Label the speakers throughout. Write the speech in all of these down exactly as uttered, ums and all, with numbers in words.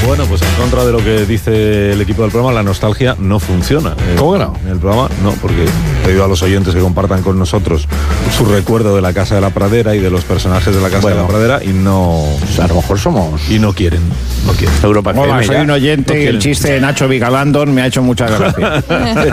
Speaker 1: Bueno, pues en contra de lo que dice el equipo del programa, la nostalgia no funciona.
Speaker 2: ¿Cómo que no?
Speaker 1: En el programa no, porque he pedido a los oyentes que compartan con nosotros su recuerdo de la Casa de la Pradera y de los personajes de la Casa bueno, de la Pradera y no...
Speaker 2: A lo mejor somos...
Speaker 1: Y no quieren, no quieren.
Speaker 2: Europa F M,
Speaker 3: Hola, soy
Speaker 2: ya.
Speaker 3: un oyente
Speaker 1: No
Speaker 3: y el chiste de Nacho Vigalandón me ha hecho mucha gracia.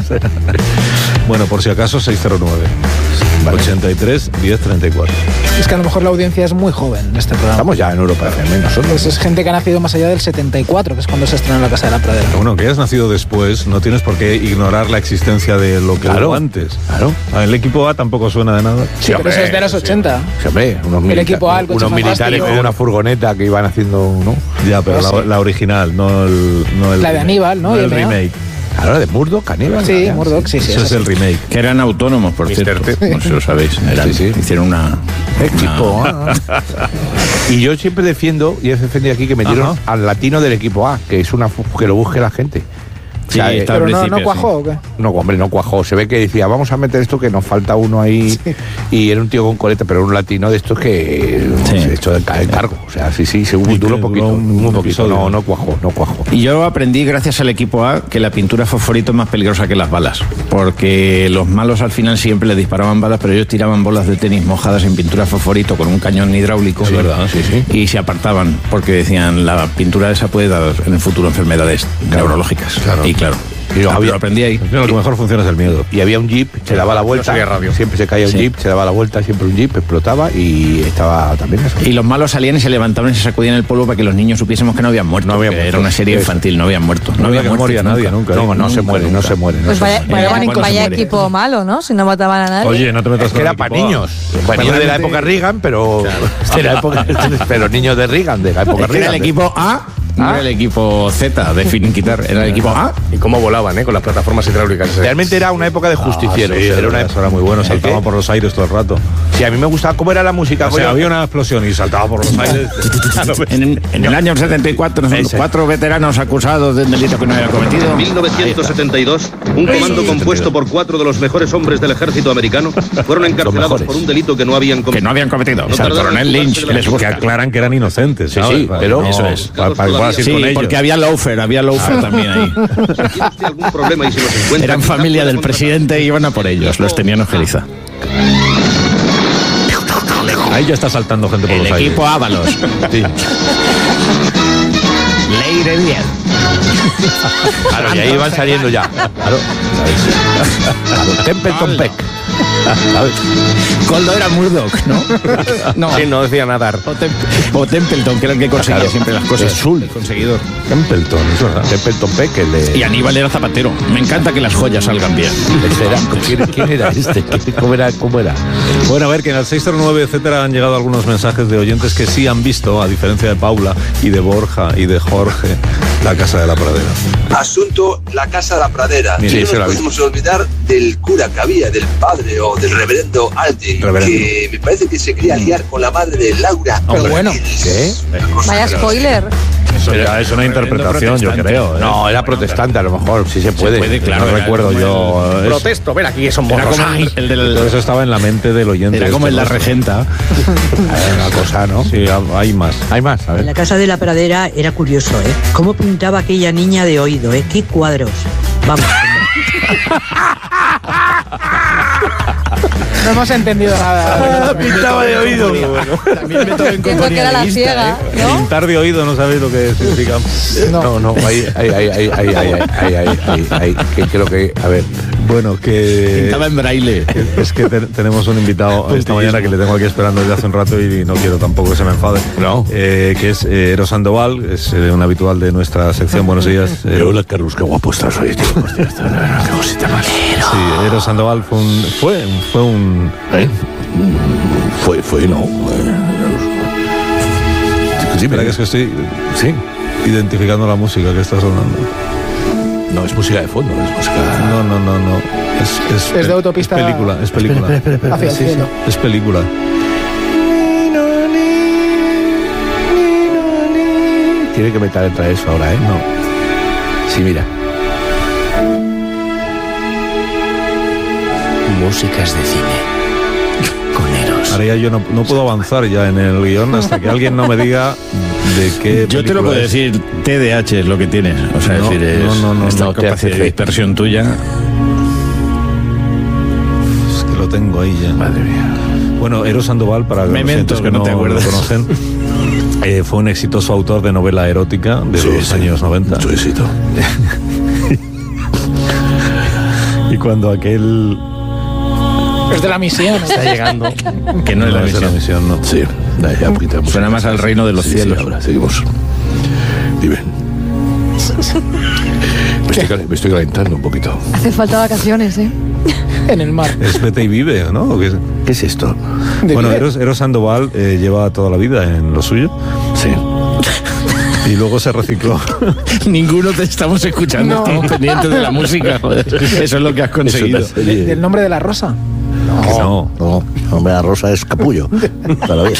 Speaker 1: Bueno, por si acaso, seis cero nueve, vale. ochenta y tres, diez, treinta y cuatro.
Speaker 4: Es que a lo mejor la audiencia es muy joven en este programa.
Speaker 2: Estamos ya en Europa F M nosotros.
Speaker 4: Pues es gente que ha nacido más allá del setenta y cuatro, que es cuando se estrenó La Casa de la Pradera.
Speaker 1: Bueno, que hayas nacido después, no tienes por qué ignorar la existencia de lo que
Speaker 2: claro,
Speaker 1: hubo antes.
Speaker 2: Claro.
Speaker 1: El equipo A tampoco suena de nada.
Speaker 4: Sí, sí, pero eso es de los ochenta.
Speaker 2: Sí, hombre, unos,
Speaker 4: el
Speaker 2: milita-
Speaker 4: equipo A, el coche
Speaker 2: unos militares con una furgoneta que iban haciendo, ¿no?
Speaker 1: Ya, pero la, la original, no el, no el
Speaker 4: la de Aníbal, ¿no?
Speaker 1: No el
Speaker 4: Y M A.
Speaker 1: remake.
Speaker 2: Claro, de Murdoch, Caníbal.
Speaker 4: Sí,
Speaker 2: ya,
Speaker 4: Murdoch, sí, sí.
Speaker 1: Eso es el remake.
Speaker 3: Que eran autónomos, por cierto. No sé si lo sabéis. Eran,
Speaker 2: Sí, sí.
Speaker 3: Hicieron una...
Speaker 2: Equipo A. Y yo siempre defiendo, y he defendido aquí, que metieron
Speaker 1: Ajá.
Speaker 2: al latino del equipo A, que es una que lo busque la gente.
Speaker 3: Sí,
Speaker 2: O sea,
Speaker 3: está al
Speaker 4: Pero no,
Speaker 3: principio,
Speaker 4: no cuajó, ¿o qué?
Speaker 2: No, hombre, no cuajó. Se ve que decía, vamos a meter esto que nos falta uno ahí.
Speaker 4: Sí.
Speaker 2: Y era un tío con coleta, pero un latino de estos que
Speaker 3: Sí.
Speaker 2: se echó del ca- el cargo. O sea, sí, sí, se hubo
Speaker 1: Y
Speaker 2: duró
Speaker 1: que
Speaker 2: poquito.
Speaker 1: duró un
Speaker 2: Un poquito.
Speaker 1: episodio.
Speaker 2: No, no cuajó, no cuajó.
Speaker 3: Y yo aprendí, gracias al equipo A, que la pintura fosforito es más peligrosa que las balas. Porque los malos al final siempre le disparaban balas, pero ellos tiraban bolas de tenis mojadas en pintura fosforito con un cañón hidráulico.
Speaker 1: Es verdad, sí, sí.
Speaker 3: Y se apartaban, porque decían, la pintura esa puede dar en el futuro enfermedades neurológicas.
Speaker 1: claro.
Speaker 3: Y claro,
Speaker 2: Y
Speaker 3: yo
Speaker 2: había-
Speaker 3: lo aprendí ahí.
Speaker 1: Lo que mejor funciona es el miedo.
Speaker 2: Y había un jeep, se daba la vuelta.
Speaker 5: sabía radio.
Speaker 2: Siempre se caía un
Speaker 3: Sí.
Speaker 2: jeep, se daba la vuelta, siempre un jeep, explotaba y estaba también eso.
Speaker 3: Y los malos salían y se levantaban y se sacudían el polvo para que los niños supiésemos que no habían muerto.
Speaker 2: No habían
Speaker 3: que
Speaker 2: muerto.
Speaker 3: Era una serie
Speaker 2: Eso.
Speaker 3: infantil, no habían muerto.
Speaker 1: No había que
Speaker 3: muerto
Speaker 1: morir a nadie nunca.
Speaker 2: No, no se
Speaker 3: Nunca,
Speaker 2: muere, no
Speaker 3: nunca.
Speaker 2: se muere. no
Speaker 6: Pues
Speaker 2: se
Speaker 6: vaya,
Speaker 2: muere.
Speaker 6: vaya,
Speaker 4: Bueno,
Speaker 6: vaya
Speaker 4: se muere.
Speaker 6: equipo malo, ¿no? Si no mataban a nadie.
Speaker 1: Oye, no te metas
Speaker 2: Es
Speaker 1: con
Speaker 2: que era
Speaker 1: el
Speaker 2: para
Speaker 1: equipo A.
Speaker 2: niños. Bueno, de la época Reagan, pero. De la época, pero niños de Reagan, de la época
Speaker 3: Es que era
Speaker 2: Reagan.
Speaker 3: el equipo A, no era el equipo Z de finiquitar, era el equipo A.
Speaker 5: Y cómo volaban, ¿eh? Con las plataformas hidráulicas.
Speaker 2: Realmente era una época de justicieros.
Speaker 1: Ah, sí,
Speaker 2: era una
Speaker 1: eso era muy bueno, saltaba
Speaker 2: ¿Qué?
Speaker 1: por los aires todo el rato.
Speaker 2: Sí, a mí me gustaba cómo era la música.
Speaker 1: O sea,
Speaker 2: coño.
Speaker 1: había una explosión y saltaba por los aires.
Speaker 3: En, en el año setenta y cuatro, son
Speaker 2: Ese.
Speaker 3: cuatro veteranos acusados de un delito que no había cometido.
Speaker 7: En mil novecientos setenta y dos, un comando compuesto por cuatro de los mejores hombres del ejército americano fueron encarcelados
Speaker 2: mejores.
Speaker 7: por un delito que no habían
Speaker 3: Que
Speaker 7: cometido.
Speaker 3: no habían cometido.
Speaker 7: No
Speaker 3: O sea, el
Speaker 7: tardaron
Speaker 3: coronel
Speaker 7: en
Speaker 3: Lynch
Speaker 7: fugarse de
Speaker 3: les
Speaker 7: la
Speaker 1: Que
Speaker 3: busca.
Speaker 1: aclaran que eran inocentes.
Speaker 2: Sí,
Speaker 1: ¿sabes?
Speaker 2: sí,
Speaker 1: Para-
Speaker 2: pero-
Speaker 1: no,
Speaker 3: Eso es.
Speaker 1: Para, para igual así
Speaker 3: Sí,
Speaker 1: con ellos.
Speaker 3: porque había loafer, había loafer también ahí.
Speaker 7: Si tiene usted algún problema y si los encuentra,
Speaker 3: Eran
Speaker 7: quizá
Speaker 3: familia
Speaker 7: pueda
Speaker 3: del
Speaker 7: contratar-
Speaker 3: presidente y iban a por ellos, los tenían ojeriza.
Speaker 1: Ahí ya está saltando gente por
Speaker 3: El
Speaker 1: los aires.
Speaker 3: equipo Ábalos.
Speaker 1: Sí.
Speaker 3: Leire bien.
Speaker 2: Claro, y ahí iban saliendo ya. Claro. Claro, Templeton Peck. ¿Sabes?
Speaker 3: Coldo era Murdoch, ¿no? No.
Speaker 5: Sí, no decía nadar.
Speaker 3: O, Tem- o Templeton, que era el que conseguía
Speaker 2: Claro.
Speaker 3: siempre las cosas.
Speaker 2: Es Sul.
Speaker 3: El conseguidor.
Speaker 1: Templeton, es verdad.
Speaker 2: Templeton Peck, el de.
Speaker 3: Y Aníbal era zapatero. Me encanta que las joyas salgan bien.
Speaker 2: Ese era- ¿quién, quién era este? ¿Cómo era? ¿Cómo era?
Speaker 1: Bueno, a ver, que en el seis cero nueve, etcétera, han llegado algunos mensajes de oyentes que sí han visto, a diferencia de Paula y de Borja y de Jorge, La Casa de la Pradera.
Speaker 8: Asunto la Casa de la Pradera.
Speaker 1: Bien,
Speaker 8: y
Speaker 1: sí,
Speaker 8: no
Speaker 1: se la
Speaker 8: nos
Speaker 1: vi.
Speaker 8: podemos olvidar del cura que había, del padre o del reverendo Aldi,
Speaker 1: Reverendo.
Speaker 8: que me parece que se quería liar con la madre de Laura.
Speaker 4: Pero bueno.
Speaker 2: ¿Qué?
Speaker 6: Vaya spoiler.
Speaker 1: Eso ya es una interpretación, yo creo. ¿eh?
Speaker 2: No, era protestante, a lo mejor, si se puede.
Speaker 3: puede, claro,
Speaker 1: no
Speaker 3: era
Speaker 1: recuerdo
Speaker 3: como
Speaker 1: yo. es-
Speaker 5: Protesto, ven aquí, que son
Speaker 3: Era
Speaker 5: morros.
Speaker 3: como el, el del-
Speaker 1: Todo eso estaba en la mente del oyente.
Speaker 3: era como
Speaker 1: este,
Speaker 3: en la
Speaker 1: ¿no?
Speaker 3: regenta.
Speaker 2: Era una cosa, ¿no?
Speaker 1: Sí, hay más.
Speaker 2: Hay más, a
Speaker 9: En
Speaker 2: ver.
Speaker 9: la Casa de la Pradera era curioso, ¿eh? ¿Cómo pintaba aquella niña de oído, eh? ¿Qué cuadros? Vamos.
Speaker 4: No hemos entendido nada.
Speaker 2: Pintaba de oído.
Speaker 3: También me tomé en
Speaker 6: Entiendo que era la
Speaker 3: compañía de
Speaker 6: ciega,
Speaker 3: lista, ¿eh?
Speaker 6: ¿no?
Speaker 1: Pintar de oído no sabéis lo que significa.
Speaker 2: No, no, ahí, ahí, ahí, ahí, ahí, ahí, ahí, ahí, ahí, ahí, que creo que, a ver,
Speaker 1: Bueno, que...
Speaker 3: Pintaba en braille.
Speaker 1: Es que te- tenemos un invitado esta mañana que le tengo aquí esperando desde hace un rato y no quiero tampoco que se me enfade.
Speaker 2: No.
Speaker 1: Eh, que es eh, Eros Sandoval, es eh, un habitual de nuestra sección. Buenos días. Eh,
Speaker 2: hola Carlos, qué guapo estás hoy, tío. Hostia, qué cosita más.
Speaker 1: Sí, Eros Sandoval fue un... Fue, fue un...
Speaker 2: ¿Eh? Fue, fue, no.
Speaker 1: Sí, espera, que es que estoy
Speaker 2: Sí.
Speaker 1: identificando la música que está sonando.
Speaker 2: No, es música de fondo, es música.
Speaker 1: No, no, no, no. Es, es,
Speaker 4: Es de autopista-
Speaker 1: Es película, es película.
Speaker 4: Hacia el
Speaker 1: Sí, sí,
Speaker 4: cielo.
Speaker 1: es película.
Speaker 2: Tiene que meter entrar eso ahora, ¿eh? No. Sí, mira.
Speaker 10: Músicas de cine. Con Eros.
Speaker 1: Ahora ya yo no, no puedo avanzar ya en el guión hasta que alguien no me diga ¿De qué
Speaker 3: Yo te lo
Speaker 1: película
Speaker 3: puedo
Speaker 1: es?
Speaker 3: decir, T D A H es lo que tienes. O sea,
Speaker 1: No,
Speaker 3: es decir, es
Speaker 1: no, no, no,
Speaker 3: esta
Speaker 1: no,
Speaker 3: capacidad de dispersión tuya.
Speaker 1: Es que lo tengo ahí ya.
Speaker 2: Madre mía.
Speaker 1: Bueno, Eros Sandoval, para los
Speaker 3: Memento,
Speaker 1: oyentes que
Speaker 3: que no
Speaker 1: no
Speaker 3: te
Speaker 1: lo
Speaker 3: acuerdas.
Speaker 1: conocen, eh, fue un exitoso autor de novela erótica de
Speaker 2: Sí,
Speaker 1: los
Speaker 2: sí.
Speaker 1: años noventa.
Speaker 2: Mucho éxito.
Speaker 1: Y cuando aquel...
Speaker 4: Es de la misión. ¿eh?
Speaker 5: Está llegando.
Speaker 3: Que no, es la
Speaker 1: es de
Speaker 3: misión.
Speaker 1: la misión, no.
Speaker 2: Sí, da ya un poquito de música.
Speaker 3: Suena más al reino de los
Speaker 2: Sí,
Speaker 3: cielos.
Speaker 2: Sí, ahora seguimos. Dime. Me estoy, cal- me estoy calentando un poquito.
Speaker 6: Hace falta vacaciones, ¿eh?
Speaker 4: En el mar.
Speaker 1: Es Vete y Vive, ¿no? ¿O qué es?
Speaker 2: ¿Qué es esto?
Speaker 4: De
Speaker 1: Bueno,
Speaker 4: vida.
Speaker 1: Eros, Eros Sandoval eh, lleva toda la vida en lo suyo
Speaker 2: Sí.
Speaker 1: y luego se recicló.
Speaker 3: Ninguno te estamos escuchando,
Speaker 4: No.
Speaker 3: estamos pendientes de la música. Joder. Eso es lo que has conseguido.
Speaker 2: Eso es la serie.
Speaker 4: Del nombre de la rosa.
Speaker 1: Que no.
Speaker 10: No, hombre, la rosa es capullo. Todavía.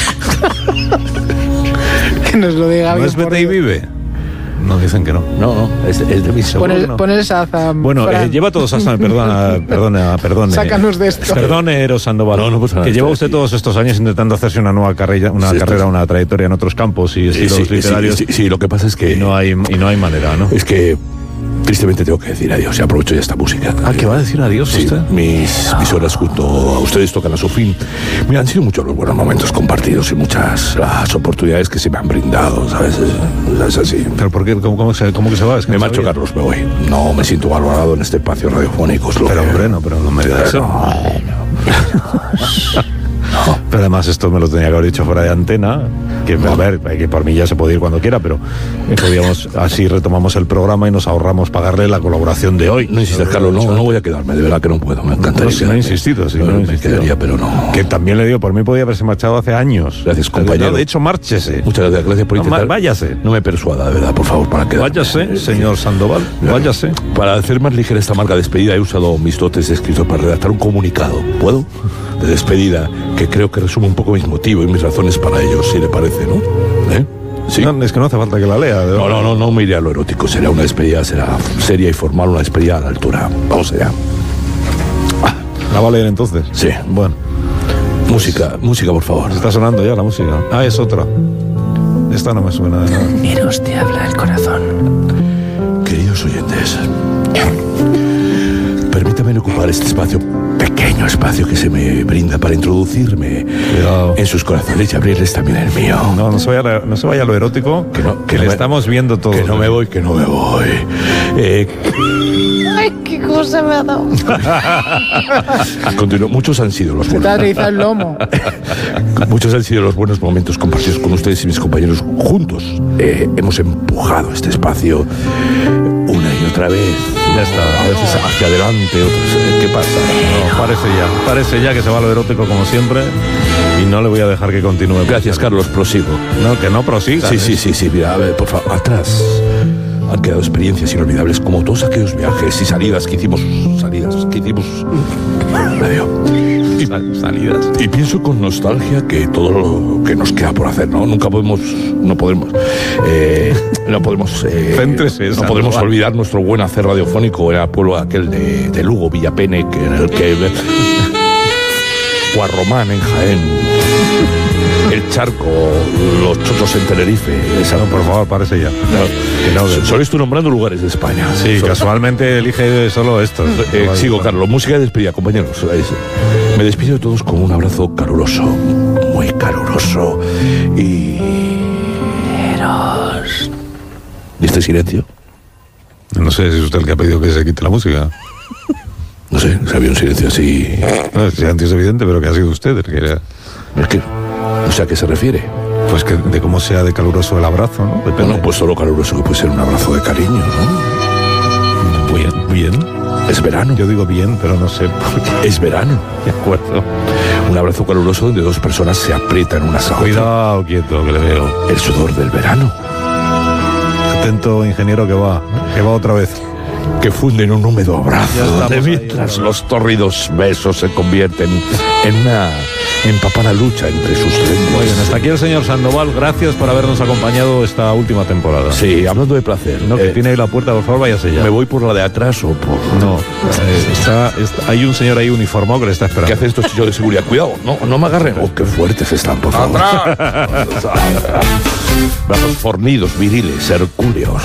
Speaker 4: Que nos lo diga
Speaker 1: ¿No
Speaker 4: bien
Speaker 1: es
Speaker 4: por
Speaker 1: Vete y
Speaker 4: Dios.
Speaker 1: Vive? No, dicen que no.
Speaker 2: No, no, es, es de mi
Speaker 1: Seguro
Speaker 4: Pon,
Speaker 1: que
Speaker 4: el,
Speaker 1: no.
Speaker 4: pon el Shazam,
Speaker 1: Bueno,
Speaker 4: Fran.
Speaker 1: eh, lleva todos hasta... Perdona, perdona, perdone.
Speaker 4: Sácanos de esto.
Speaker 1: Perdone, Eros Sandoval.
Speaker 2: No, no pasa nada,
Speaker 1: que lleva
Speaker 2: estoy
Speaker 1: usted
Speaker 2: aquí.
Speaker 1: todos estos años intentando hacerse una nueva carrera, una
Speaker 2: Sí,
Speaker 1: carrera,
Speaker 2: esto-
Speaker 1: una trayectoria en otros campos y
Speaker 2: Sí,
Speaker 1: estilos
Speaker 2: sí, sí,
Speaker 1: literarios.
Speaker 2: sí, sí, lo que pasa es que
Speaker 1: Y no hay, y no hay manera, ¿no?
Speaker 2: es que tristemente tengo que decir adiós y aprovecho ya esta música.
Speaker 1: Ah, ¿que va a decir adiós
Speaker 2: Sí,
Speaker 1: usted?
Speaker 2: mis, mis horas junto a ustedes tocan a su fin. Me han sido muchos los buenos momentos compartidos y muchas las oportunidades que se me han brindado, ¿sabes? Es, es así.
Speaker 1: ¿Pero por qué? ¿Cómo, cómo se, cómo que se va? Es que
Speaker 2: Me
Speaker 1: no
Speaker 2: marcho,
Speaker 1: sabía.
Speaker 2: Carlos, me voy. No me siento valorado en este espacio radiofónico. es lo
Speaker 1: Pero
Speaker 2: que-
Speaker 1: hombre, no, pero no me diga eso. Pero además esto me lo tenía que haber dicho fuera de antena, que a ver, que por mí ya se puede ir cuando quiera, pero eh, podíamos, así retomamos el programa y nos ahorramos pagarle la colaboración de hoy.
Speaker 2: No insistas, Carlos, no, no voy a quedarme, de verdad que no puedo, me encantaría.
Speaker 1: No, si no he
Speaker 2: quedarme.
Speaker 1: insistido, sí,
Speaker 2: No,
Speaker 1: no he
Speaker 2: me
Speaker 1: insistido.
Speaker 2: quedaría, pero no.
Speaker 1: Que también le digo, por mí podía haberse marchado hace años.
Speaker 2: Gracias, compañero.
Speaker 1: No, de hecho, márchese.
Speaker 2: Muchas gracias, gracias por
Speaker 1: No,
Speaker 2: intentar.
Speaker 1: ma- váyase.
Speaker 2: No me persuada, de verdad, por favor, para quedarme.
Speaker 1: Váyase, señor Sandoval, váyase.
Speaker 2: Para hacer más ligera esta marca de despedida he usado mis dotes de escritor para redactar un comunicado. ¿Puedo? De despedida, que creo que resume un poco mis motivos y mis razones para ello, si le parece, ¿no? ¿Eh? Sí.
Speaker 1: No, es que no hace falta que la lea. de
Speaker 2: No,
Speaker 1: verdad.
Speaker 2: no, no, no me iré a lo erótico. Será una despedida, será seria y formal, una despedida a la altura. Vamos allá.
Speaker 1: ¿La va a leer entonces?
Speaker 2: Sí.
Speaker 1: Bueno,
Speaker 2: Música, música, por favor.
Speaker 1: está sonando ya la música. Ah, es otra. Esta no me suena de nada.
Speaker 3: Eros te habla el corazón.
Speaker 2: Queridos oyentes, permítanme ocupar este espacio, pequeño espacio que se me brinda para introducirme
Speaker 1: Cuidado.
Speaker 2: en sus corazones y abrirles también el mío.
Speaker 1: No, no se vaya, no se vaya a lo erótico,
Speaker 2: Que no- que
Speaker 1: que
Speaker 2: no
Speaker 1: le
Speaker 2: me-
Speaker 1: estamos viendo todo.
Speaker 2: Que no me voy, que no me voy. Eh,
Speaker 6: Ay, qué cosa me ha dado.
Speaker 2: continúo. Muchos han sido los
Speaker 4: Se te ha
Speaker 2: buenos.
Speaker 4: atrizado el lomo.
Speaker 2: Muchos han sido los buenos momentos compartidos con ustedes y mis compañeros juntos. Eh, hemos empujado este espacio una y otra vez.
Speaker 1: Ya está.
Speaker 2: A veces hacia adelante, otras. ¿Qué pasa?
Speaker 1: No, parece ya. Parece ya que se va a lo erótico como siempre y no le voy a dejar que continúe.
Speaker 2: Gracias, Carlos. Prosigo.
Speaker 1: No, que no prosiga.
Speaker 2: Sí,
Speaker 1: ¿eh?
Speaker 2: sí, sí, sí. Mira, a ver, por favor, atrás. Han quedado experiencias inolvidables como todos aquellos viajes y salidas que hicimos. Salidas que hicimos. Adiós.
Speaker 1: Sal- Salidas.
Speaker 2: Y pienso con nostalgia que todo lo que nos queda por hacer, ¿no? Nunca podemos, no podemos, eh, no podemos, eh,
Speaker 1: Céntrese,
Speaker 2: no
Speaker 1: Sandoval.
Speaker 2: podemos olvidar nuestro buen hacer radiofónico en el pueblo aquel de, de Lugo, Villapene, que en el que Guarromán en Jaén, el Charco, los Chotos en Tenerife. Esa,
Speaker 1: No, por favor, parece ya. Que no, que-
Speaker 2: Solo estoy nombrando lugares de España.
Speaker 1: Sí,
Speaker 2: Solo-
Speaker 1: casualmente elige solo estos.
Speaker 2: eh, sigo, Carlos. Música de despedida, compañeros. Es- Me despido de todos con un abrazo caluroso, muy caluroso y... ¿Y este silencio?
Speaker 1: No sé si es usted el que ha pedido que se quite la música.
Speaker 2: No sé, se había un silencio así...
Speaker 1: No, si antes es evidente, pero que ha sido usted el que era-
Speaker 2: Es que... No sé a qué se refiere.
Speaker 1: Pues que de cómo sea de caluroso el abrazo, ¿no? Depende.
Speaker 2: Bueno, pues solo caluroso que puede ser un abrazo de cariño, ¿no?
Speaker 1: bien, bien.
Speaker 2: Es verano.
Speaker 1: Yo digo bien, pero no sé por qué.
Speaker 2: Es verano.
Speaker 1: De acuerdo.
Speaker 2: Un abrazo caluroso donde dos personas se aprietan unas a otras.
Speaker 1: Cuidado, quieto, que le veo.
Speaker 2: El sudor del verano.
Speaker 1: Atento, ingeniero, que va. Que va otra vez.
Speaker 2: que funden un húmedo abrazo, de mientras
Speaker 1: ahí,
Speaker 2: los tórridos besos se convierten en una empapada lucha entre sus lenguas.
Speaker 1: Muy bien, hasta aquí el señor Sandoval. Gracias por habernos acompañado esta última temporada.
Speaker 2: Sí, hablando de placer.
Speaker 1: No, que
Speaker 2: eh,
Speaker 1: tiene ahí la puerta, por favor, váyase ya.
Speaker 2: ¿Me voy por la de atrás o por...?
Speaker 1: No, eh, está, está- hay un señor ahí uniformado que le está esperando.
Speaker 2: ¿Qué hacen estos chicos de seguridad? Cuidado, no, no me agarren. Oh, qué fuertes están, por favor. Brazos fornidos, viriles, hercúleos.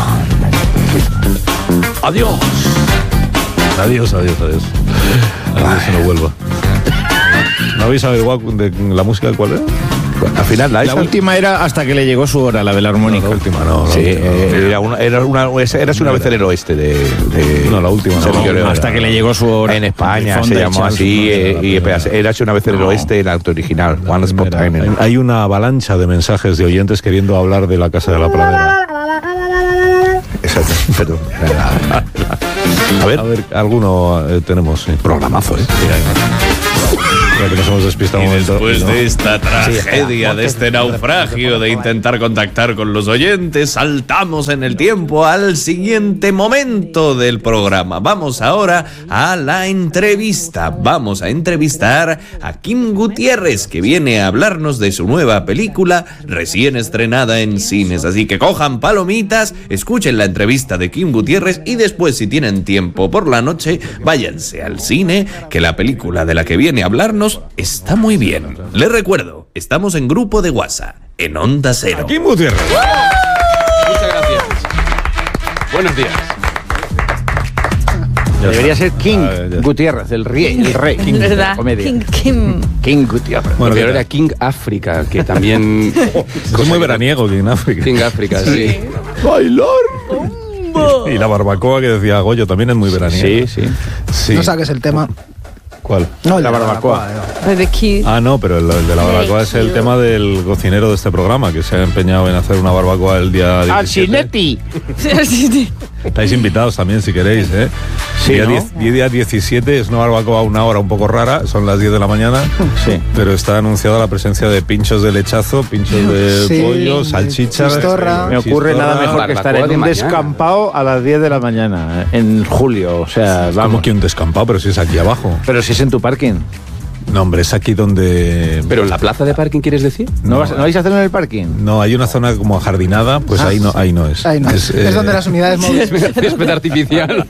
Speaker 2: Adiós.
Speaker 1: Adiós, adiós, adiós. Adiós, que no vuelva. ¿No habéis averiguado de la música cuál era?
Speaker 2: Al final, la,
Speaker 3: La
Speaker 2: esa-
Speaker 3: última era hasta que le llegó su hora, la de la armónica.
Speaker 1: No, la última no. La
Speaker 2: Sí,
Speaker 1: última,
Speaker 2: eh, era una, era una, era una vez en el oeste de, de-
Speaker 1: no, la última no.
Speaker 2: Sergio
Speaker 1: No,
Speaker 2: Leone.
Speaker 3: Hasta que le llegó su hora.
Speaker 2: En España
Speaker 3: De
Speaker 2: se
Speaker 3: Fonda y
Speaker 2: llamó
Speaker 3: Charles
Speaker 2: así,
Speaker 3: Fonda.
Speaker 2: eh, y espera, era una vez en el oeste en acto original. One Spot
Speaker 1: Mira,
Speaker 2: Time.
Speaker 1: hay, hay una avalancha de mensajes de oyentes queriendo hablar de la Casa de la Pradera.
Speaker 2: Exacto, perdón. A ver,
Speaker 1: A ver, alguno eh, tenemos, sí.
Speaker 2: programazo, ¿eh?
Speaker 1: Ya que nos hemos despistado
Speaker 11: Y
Speaker 1: un momento.
Speaker 11: después
Speaker 1: ¿no?
Speaker 11: de esta tragedia, de este naufragio, de intentar contactar con los oyentes, saltamos en el tiempo al siguiente momento del programa. Vamos ahora a la entrevista. Vamos a entrevistar a Kim Gutiérrez, que viene a hablarnos de su nueva película recién estrenada en cines. Así que cojan palomitas, escuchen la entrevista de Kim Gutiérrez y después, si tienen tiempo por la noche, váyanse al cine, que la película de la que viene a hablarnos está muy bien. Les recuerdo, estamos en grupo de WhatsApp, en Onda Cero.
Speaker 1: Kim Gutiérrez.
Speaker 12: Muchas gracias. Buenos días.
Speaker 3: Debería ser King
Speaker 1: Ah, ya.
Speaker 3: Gutiérrez, el rey, el rey. King de la
Speaker 6: ¿Verdad?
Speaker 3: comedia.
Speaker 6: King, Kim.
Speaker 3: King Gutiérrez.
Speaker 1: Bueno,
Speaker 12: Pero
Speaker 1: ¿qué
Speaker 12: era
Speaker 1: tal?
Speaker 12: King África, que también...
Speaker 1: Es muy veraniego aquí en África.
Speaker 12: King África, sí.
Speaker 1: Y la barbacoa que decía Goyo también es muy veraniega.
Speaker 3: Sí, sí.
Speaker 1: Sí.
Speaker 4: No saques el tema.
Speaker 1: ¿Cuál?
Speaker 4: No, el
Speaker 3: La
Speaker 4: de
Speaker 3: barbacoa.
Speaker 4: no.
Speaker 6: Barbecue.
Speaker 1: Ah, no, pero el, el de la barbacoa es el tema del cocinero de este programa, que se ha empeñado en hacer una barbacoa el día diecisiete.
Speaker 3: ¡Alcinetti!
Speaker 1: Estáis invitados también si queréis, ¿eh?
Speaker 3: Sí,
Speaker 1: día,
Speaker 3: ¿no?
Speaker 1: diez- día diecisiete es una barbacoa a una hora un poco rara, son las diez de la mañana,
Speaker 3: Sí.
Speaker 1: pero está anunciada la presencia de pinchos de lechazo, pinchos de
Speaker 4: Sí,
Speaker 1: pollo, salchichas.
Speaker 4: chistorra.
Speaker 3: Me ocurre
Speaker 1: chistorra.
Speaker 3: nada mejor que estar
Speaker 12: Barbacoa
Speaker 3: en
Speaker 12: de
Speaker 3: un
Speaker 12: mañana.
Speaker 3: descampado a las diez de la mañana, en julio. O sea,
Speaker 1: Vamos,
Speaker 3: vamos.
Speaker 1: que un descampado, pero si es aquí abajo.
Speaker 3: Pero si es en tu parking.
Speaker 1: No, hombre, es aquí donde...
Speaker 12: ¿Pero en la plaza de parking quieres decir?
Speaker 3: ¿No, vas- ¿no vais a hacerlo en el parking?
Speaker 1: No, hay una zona como ajardinada, pues ahí no, ahí no es.
Speaker 4: Ahí no. Es,
Speaker 1: eh,
Speaker 4: donde las unidades móviles.
Speaker 12: Césped artificial.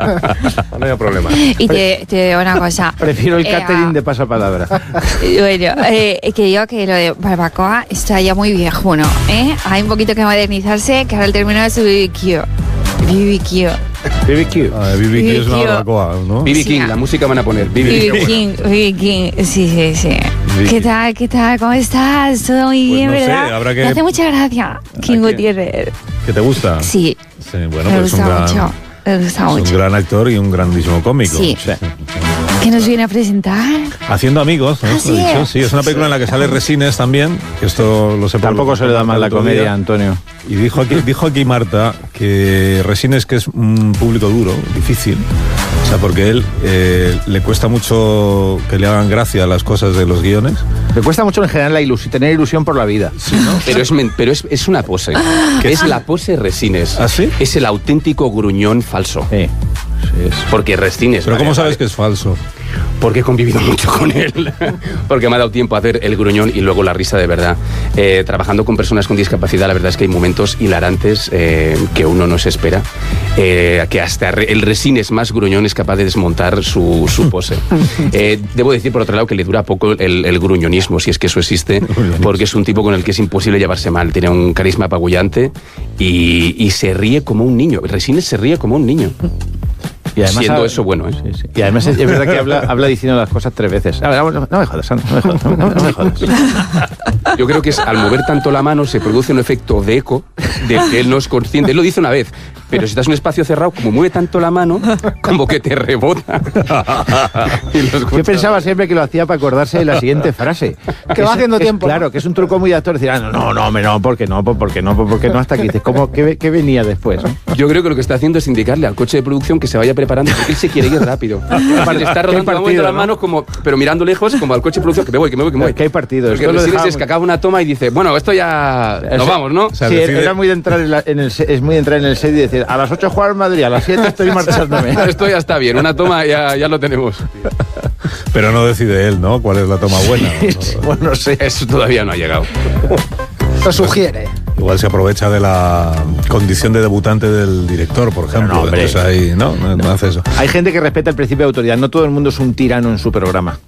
Speaker 5: No hay problema.
Speaker 6: Y te, te digo una cosa.
Speaker 3: Prefiero el
Speaker 6: Eh,
Speaker 3: catering
Speaker 6: ah,
Speaker 3: de pasapalabra.
Speaker 6: Bueno, eh, que digo que lo de barbacoa está ya muy viejuno, ¿eh? Hay un poquito que modernizarse, que ahora el término es B B Q. B B Q.
Speaker 3: B B Q.
Speaker 1: Ah, B B Q es una
Speaker 6: B B Q.
Speaker 1: barbacoa, ¿no?
Speaker 12: B B
Speaker 6: Sí,
Speaker 12: King,
Speaker 6: ah.
Speaker 12: la música van a poner. B B
Speaker 6: B B
Speaker 12: King.
Speaker 6: King, B B King. Sí, sí, sí.
Speaker 1: B B
Speaker 6: ¿Qué
Speaker 1: King.
Speaker 6: tal? ¿Qué tal? ¿Cómo estás? Todo muy
Speaker 1: Pues
Speaker 6: bien,
Speaker 1: no sé,
Speaker 6: ¿verdad?
Speaker 1: habrá que-
Speaker 6: Me hace mucha gracia, King
Speaker 1: que-
Speaker 6: Gutiérrez.
Speaker 1: ¿Que te gusta?
Speaker 6: Sí,
Speaker 1: Sí, bueno,
Speaker 6: me
Speaker 1: pues un
Speaker 6: gusta
Speaker 1: gran,
Speaker 6: mucho. Me gusta
Speaker 1: es un
Speaker 6: mucho.
Speaker 1: gran actor y un grandísimo cómico.
Speaker 6: Sí. ¿Qué nos viene a presentar?
Speaker 1: Haciendo amigos, ¿no?
Speaker 6: Ah,
Speaker 1: Lo he
Speaker 6: sí.
Speaker 1: dicho. Sí, es una película en la que sale Resines también, que esto lo sé por-
Speaker 3: Tampoco se le da mal la
Speaker 1: el otro
Speaker 3: comedia,
Speaker 1: día.
Speaker 3: Antonio.
Speaker 1: Y dijo aquí, dijo aquí Marta que Resines, que es un público duro, difícil, o sea, porque él eh, le cuesta mucho que le hagan gracia las cosas de los guiones.
Speaker 3: Me cuesta mucho en general la ilusión, tener ilusión por la vida.
Speaker 12: Pero, es, men- pero es, es una pose. Es la pose Resines.
Speaker 1: ¿Ah, sí?
Speaker 12: Es el auténtico gruñón falso.
Speaker 3: Sí.
Speaker 12: Porque Resines...
Speaker 1: Pero
Speaker 12: vale,
Speaker 1: ¿cómo sabes
Speaker 12: vale.
Speaker 1: que es falso?
Speaker 12: Porque he convivido mucho con él. Porque me ha dado tiempo a hacer el gruñón y luego la risa de verdad. Eh, trabajando con personas con discapacidad, la verdad es que hay momentos hilarantes eh, que uno no se espera. Eh, que hasta re- el Resines más gruñón es capaz de desmontar su, su pose. Eh, debo decir, por otro lado, que le dura poco el, el gruñonismo, si es que eso existe, porque es un tipo con el que es imposible llevarse mal. Tiene un carisma apabullante y, y se ríe como un niño. Resines se ríe como un niño.
Speaker 3: Y además
Speaker 12: Siendo
Speaker 3: habla-
Speaker 12: eso bueno, ¿eh?
Speaker 3: Sí, sí. Y además es, es verdad que habla, habla diciendo las cosas tres veces. A ver, no, no me jodas, Ana, no me jodas, no, me- no me jodas.
Speaker 12: Yo creo que es al mover tanto la mano se produce un efecto de eco del que él no es consciente. Él lo dice una vez, pero si estás en un espacio cerrado, como mueve tanto la mano, como que te rebota. Y lo
Speaker 3: Yo
Speaker 12: escuchas.
Speaker 3: pensaba siempre que lo hacía para acordarse de la siguiente frase.
Speaker 4: Que va
Speaker 3: Es-
Speaker 4: haciendo
Speaker 3: es-
Speaker 4: tiempo,
Speaker 3: Claro,
Speaker 4: ¿no?
Speaker 3: que es un truco muy de actor. Decir, ah, no, no, no, hombre, no, porque no, porque no, porque no, hasta que dices, ¿cómo, qué, qué venía después?
Speaker 12: Yo creo que lo que está haciendo es indicarle al coche de producción que se vaya preparando porque él se quiere ir rápido. Le está rodando
Speaker 3: Qué
Speaker 12: va moviendo
Speaker 3: partido,
Speaker 12: las
Speaker 3: ¿no?
Speaker 12: manos como, pero mirando lejos, como al coche de producción, que me voy, que me voy, que me voy.
Speaker 3: Que hay partido.
Speaker 12: Porque
Speaker 3: Esto lo
Speaker 12: Resines
Speaker 3: dejaba-
Speaker 12: es que acaba una toma y dice, bueno, esto ya nos
Speaker 3: Eso-
Speaker 12: vamos, ¿no?
Speaker 1: O sea,
Speaker 3: Sí,
Speaker 1: decide-
Speaker 3: era muy de entrar en, la- en el se- es muy de entrar en el set y decir, dice, a las ocho juega en Madrid, a las siete estoy marchándome.
Speaker 12: Esto ya está bien, una toma ya, ya lo tenemos.
Speaker 1: Pero no decide él, ¿no? ¿Cuál es la toma buena?
Speaker 12: Bueno, no sé, eso todavía no ha llegado.
Speaker 4: Lo sugiere.
Speaker 1: Igual se aprovecha de la condición de debutante del director, por ejemplo.
Speaker 3: No, hombre.
Speaker 1: Entonces ahí, ¿no? No, no hace eso.
Speaker 3: Hay gente que respeta el principio de autoridad, no todo el mundo es un tirano en su programa.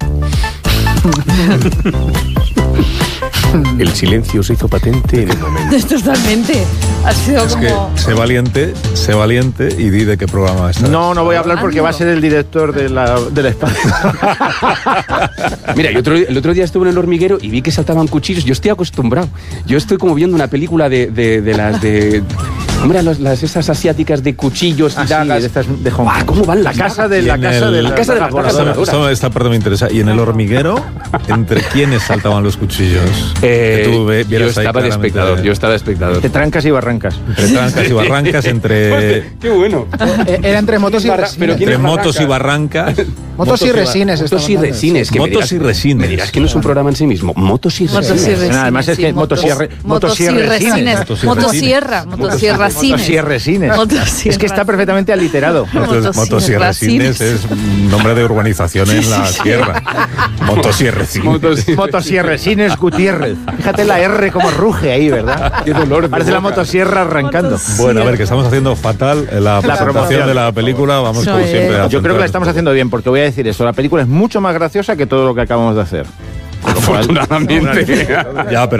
Speaker 5: El silencio se hizo patente en el momento.
Speaker 6: Totalmente. Ha sido
Speaker 1: Es
Speaker 6: como...
Speaker 1: que sé valiente, sé valiente y di de qué programa está.
Speaker 3: No, no voy a hablar porque va a ser el director de la, del espacio.
Speaker 12: Mira, yo otro, el otro día estuve en El Hormiguero y vi que saltaban cuchillos. Yo estoy acostumbrado. Yo estoy como viendo una película de, de, de las de... Hombre, las, las esas asiáticas de cuchillos y
Speaker 3: Ah, sí,
Speaker 12: dagas.
Speaker 3: de estas de Hong
Speaker 12: Guau, ¿cómo van
Speaker 3: La
Speaker 12: las
Speaker 3: casa de
Speaker 1: Y
Speaker 3: la
Speaker 1: en
Speaker 3: casa
Speaker 1: el-
Speaker 3: de
Speaker 12: la casa de las dagas
Speaker 1: Esto-
Speaker 12: voladoras.
Speaker 1: esto- esta parte me interesa. ¿Y en el hormiguero, entre quiénes saltaban los cuchillos?
Speaker 12: Eh,
Speaker 1: Que tú ve-
Speaker 12: yo
Speaker 1: vieras ahí
Speaker 12: estaba de
Speaker 1: claramente.
Speaker 12: espectador, yo estaba de espectador.
Speaker 3: Entre trancas y barrancas.
Speaker 1: Entre trancas y barrancas, entre,
Speaker 12: ¡Qué bueno!
Speaker 4: Eh, Era entre motos y
Speaker 12: Pero
Speaker 4: resines.
Speaker 12: ¿quién
Speaker 1: entre
Speaker 12: es
Speaker 1: motos y barrancas.
Speaker 4: Motos y resines.
Speaker 12: Motos
Speaker 4: estaban
Speaker 12: y
Speaker 4: hablando.
Speaker 12: resines. que me
Speaker 1: Motos
Speaker 12: dirás-
Speaker 1: y resines.
Speaker 12: Me dirás que no es un programa en sí mismo. Motos y
Speaker 6: Motos y
Speaker 12: resines.
Speaker 6: resines.
Speaker 3: Además es que
Speaker 6: sí,
Speaker 3: motosierre-
Speaker 6: motosierresines.
Speaker 3: motosierresines.
Speaker 6: Motosierra, motosierracines.
Speaker 3: Motosierresines.
Speaker 6: Motosierra.
Speaker 3: Es que está perfectamente aliterado.
Speaker 1: Entonces, Motosierresines es un nombre de urbanización en la sierra. Motosierresines.
Speaker 12: Motos y-
Speaker 3: Motosierresines Gutiérrez. Fíjate la R como ruge ahí, ¿verdad?
Speaker 12: Qué dolor de
Speaker 3: Parece la
Speaker 12: boca.
Speaker 3: motosierra arrancando.
Speaker 1: Bueno, a ver, que estamos haciendo fatal la presentación
Speaker 3: promoción.
Speaker 1: de la película. Vamos,
Speaker 6: Eso
Speaker 1: como
Speaker 6: es.
Speaker 1: siempre, a
Speaker 3: Yo creo que la
Speaker 1: centrar-
Speaker 3: estamos haciendo bien, porque voy a decir esto. La película es mucho más graciosa que todo lo que acabamos de hacer.
Speaker 12: Afortunadamente.
Speaker 1: Ya, pero